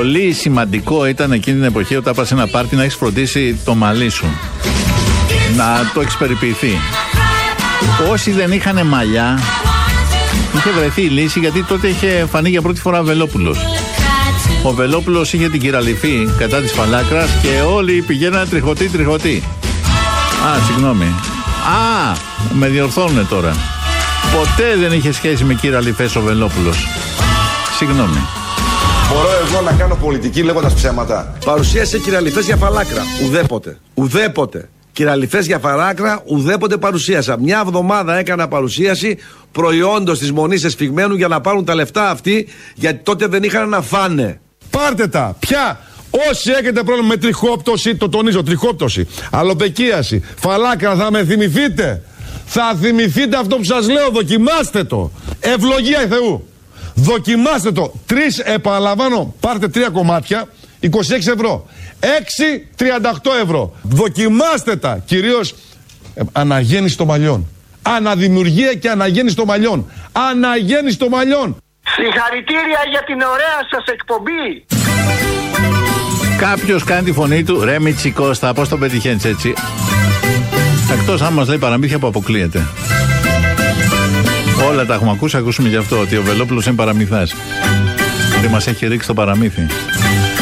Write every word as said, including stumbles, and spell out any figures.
Πολύ σημαντικό ήταν εκείνη την εποχή όταν πας σε ένα πάρτι να έχεις φροντίσει το μαλλί σου, να το έχεις περιποιηθεί. Όσοι δεν είχαν μαλλιά, είχε βρεθεί η λύση, γιατί τότε είχε φανεί για πρώτη φορά Βελόπουλος. Ο Βελόπουλος είχε την κυραλυφή κατά της φαλάκρας και όλοι πηγαίνανε τριχωτοί τριχωτοί. Α, συγγνώμη. Α, με διορθώνουνε τώρα. Ποτέ δεν είχε σχέση με κυραλυφές ο Βελόπουλος. Συγγνώμη. Μπορώ εγώ να κάνω πολιτική λέγοντας ψέματα? Παρουσίασε κυραλυφές για φαλάκρα. Ουδέποτε. Ουδέποτε. Κυραλυφές για φαλάκρα ουδέποτε παρουσίασα. Μια εβδομάδα έκανα παρουσίαση προϊόντος της Μονής Εσφυγμένου για να πάρουν τα λεφτά αυτοί, γιατί τότε δεν είχαν να φάνε. Πάρτε τα. Πια. Όσοι έχετε πρόβλημα με τριχόπτωση, το τονίζω, τριχόπτωση, αλοπεκίαση, φαλάκρα, θα με θυμηθείτε. Θα θυμηθείτε αυτό που σας λέω, δοκιμάστε το. Ευλογία Θεού. Δοκιμάστε το. Τρεις, επαναλαμβάνω, πάρτε τρία κομμάτια, είκοσι έξι ευρώ. έξι, τριάντα οκτώ ευρώ. Δοκιμάστε τα. Κυρίως ε, αναγέννηση των μαλλιών. Αναδημιουργία και αναγέννηση των μαλλιών. Αναγέννηση των μαλλιών. Συγχαρητήρια για την ωραία σας εκπομπή. Κάποιος κάνει τη φωνή του, ρε Μιτσί Κώστα, πώς το πετυχαίνεις έτσι? Εκτός αν μας λέει παραμύθια που αποκλείεται. Όλα τα έχουμε ακούσει, ακούσουμε γι' αυτό, ότι ο Βελόπουλος είναι παραμυθάς. Και μας έχει ρίξει το παραμύθι.